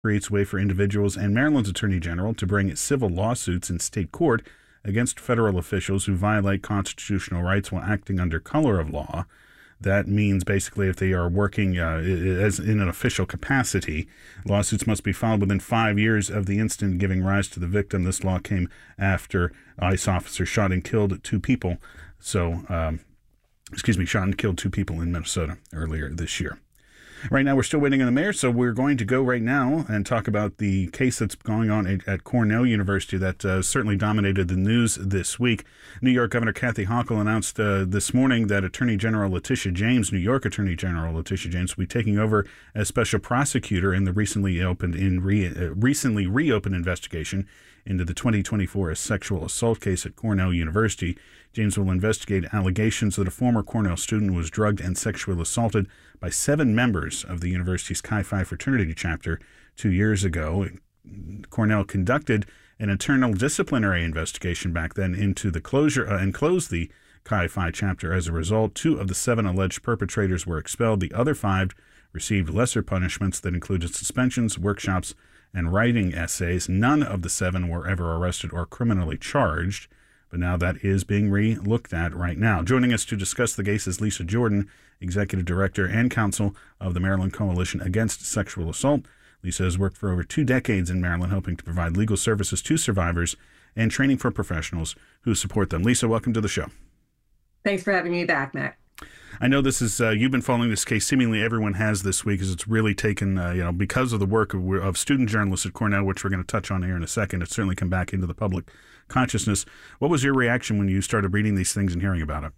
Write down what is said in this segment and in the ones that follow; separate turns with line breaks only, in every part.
creates way for individuals and Maryland's Attorney General to bring civil lawsuits in state court against federal officials who violate constitutional rights while acting under color of law. That means basically if they are working as in an official capacity, lawsuits must be filed within 5 years of the incident giving rise to the victim. This law came after ICE officers shot and killed two people. Shot and killed two people in Minnesota earlier this year. Right now, we're still waiting on the mayor, so we're going to go right now and talk about the case that's going on at Cornell University that certainly dominated the news this week. New York Governor Kathy Hochul announced this morning that New York Attorney General Letitia James, will be taking over as special prosecutor in the recently reopened investigation into the 2024 sexual assault case at Cornell University. James will investigate allegations that a former Cornell student was drugged and sexually assaulted by 7 members of the university's Chi Phi fraternity chapter 2 years ago. Cornell conducted an internal disciplinary investigation back then into the closure and closed the Chi Phi chapter. As a result, 2 of the 7 alleged perpetrators were expelled. The other 5 received lesser punishments that included suspensions, workshops, and writing essays. None of the 7 were ever arrested or criminally charged, but now that is being re-looked at right now. Joining us to discuss the case is Lisa Jordan, Executive Director and Counsel of the Maryland Coalition Against Sexual Assault. Lisa has worked for over 2 decades in Maryland, helping to provide legal services to survivors and training for professionals who support them. Lisa, welcome to the show.
Thanks for having me back, Matt.
I know this is you've been following this case. Seemingly everyone has this week, as it's really taken, because of the work of student journalists at Cornell, which we're going to touch on here in a second. It's certainly come back into the public consciousness. What was your reaction when you started reading these things and hearing about it?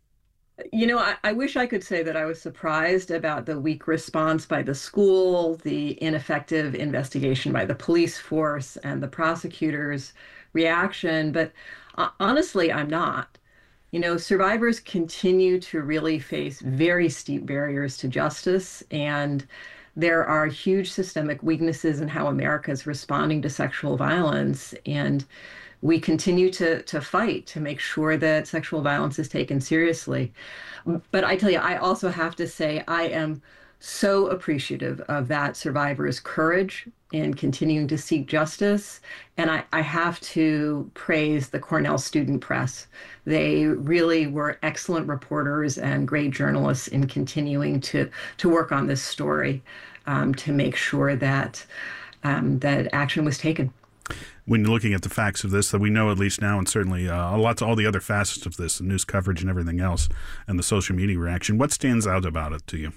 I wish I could say that I was surprised about the weak response by the school, the ineffective investigation by the police force, and the prosecutor's reaction, but honestly, I'm not. Survivors continue to really face very steep barriers to justice, and there are huge systemic weaknesses in how America is responding to sexual violence, and we continue to fight to make sure that sexual violence is taken seriously. But I tell you, I also have to say I am so appreciative of that survivor's courage in continuing to seek justice. And I have to praise the Cornell student press. They really were excellent reporters and great journalists in continuing to work on this story to make sure that that action was taken.
When you're looking at the facts of this, that we know at least now, and certainly all the other facets of this, the news coverage and everything else, and the social media reaction, what stands out about it to you?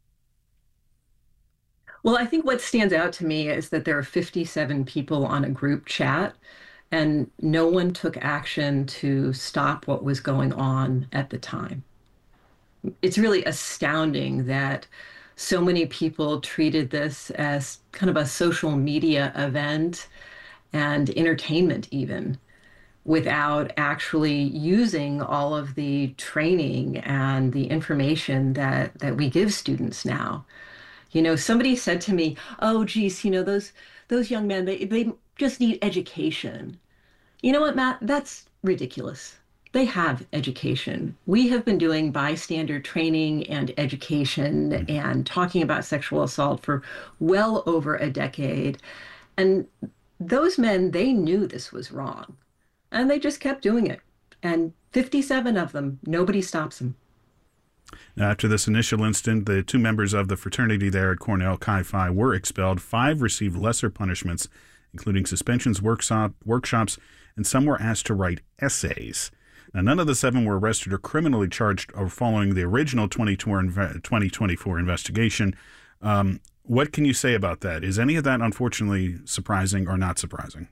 Well, I think what stands out to me is that there are 57 people on a group chat, and no one took action to stop what was going on at the time. It's really astounding that so many people treated this as kind of a social media event and entertainment even, without actually using all of the training and the information that we give students now. Somebody said to me, "Oh, geez, those young men, they just need education." You know what, Matt? That's ridiculous. They have education. We have been doing bystander training and education and talking about sexual assault for well over a decade. And those men, they knew this was wrong, and they just kept doing it. And 57 of them, nobody stops them.
Now, after this initial incident, the 2 members of the fraternity there at Cornell Chi Phi were expelled. 5 received lesser punishments, including suspensions, workshops, and some were asked to write essays. Now, none of the 7 were arrested or criminally charged following the original 2024 investigation. What can you say about that? Is any of that unfortunately surprising or not surprising?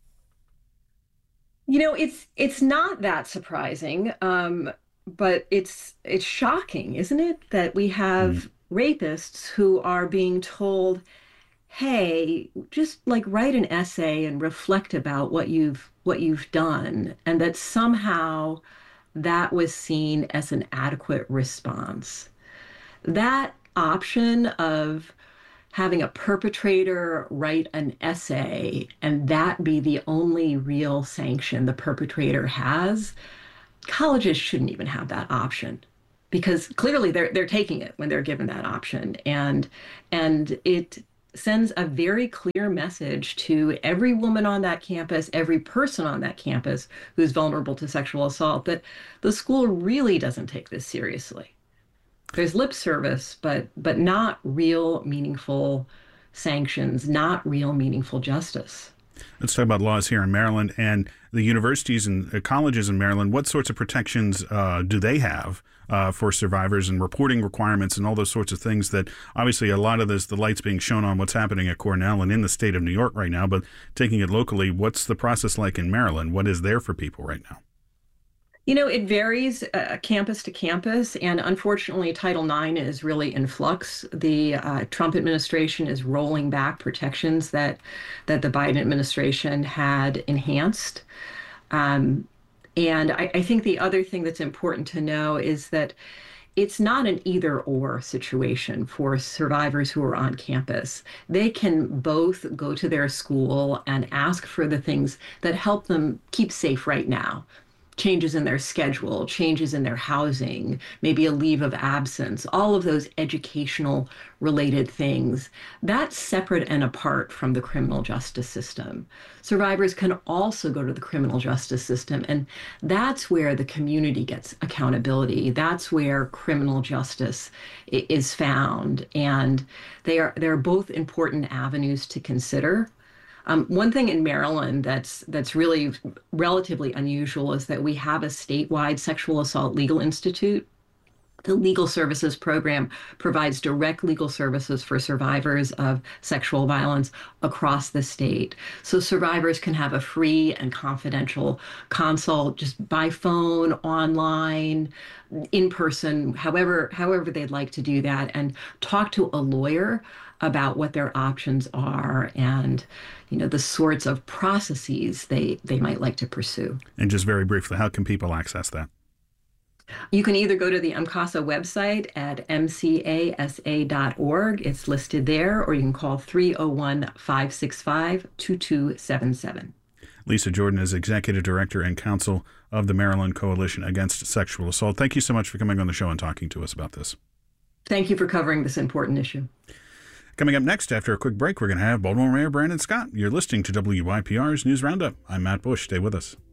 It's not that surprising, but it's shocking, isn't it, that we have rapists who are being told, "Hey, just write an essay and reflect about what you've done," and that somehow that was seen as an adequate response. That option of having a perpetrator write an essay and that be the only real sanction the perpetrator has, colleges shouldn't even have that option, because clearly they're taking it when they're given that option, and it sends a very clear message to every woman on that campus, every person on that campus who's vulnerable to sexual assault, that the school really doesn't take this seriously. There's lip service, but not real meaningful sanctions, not real meaningful justice.
Let's talk about laws here in Maryland and the universities and colleges in Maryland. What sorts of protections do they have for survivors and reporting requirements and all those sorts of things that obviously a lot of this, the light's being shown on what's happening at Cornell and in the state of New York right now, but taking it locally, what's the process like in Maryland? What is there for people right now?
It varies campus to campus, and unfortunately, Title IX is really in flux. The Trump administration is rolling back protections that the Biden administration had enhanced. And I think the other thing that's important to know is that it's not an either-or situation for survivors who are on campus. They can both go to their school and ask for the things that help them keep safe right now. Changes in their schedule, changes in their housing, maybe a leave of absence, all of those educational related things. That's separate and apart from the criminal justice system. Survivors can also go to the criminal justice system, and that's where the community gets accountability. That's where criminal justice is found. And they're both important avenues to consider. One thing in Maryland that's really relatively unusual is that we have a statewide sexual assault legal institute. The Legal Services Program provides direct legal services for survivors of sexual violence across the state. So survivors can have a free and confidential consult just by phone, online, in person, however they'd like to do that, and talk to a lawyer about what their options are and the sorts of processes they might like to pursue.
And just very briefly, how can people access that?
You can either go to the MCASA website at mcasa.org. It's listed there, or you can call 301-565-2277.
Lisa Jordan is Executive Director and Counsel of the Maryland Coalition Against Sexual Assault. Thank you so much for coming on the show and talking to us about this.
Thank you for covering this important issue.
Coming up next, after a quick break, we're going to have Baltimore Mayor Brandon Scott. You're listening to WYPR's News Roundup. I'm Matt Bush. Stay with us.